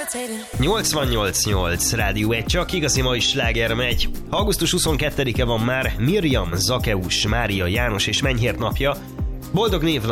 88.8 Rádió 1, csak igazi mai sláger megy. Augusztus 22-e van már, Mirjam, Zakeus, Mária, János és Menyhért napja. Boldog névnap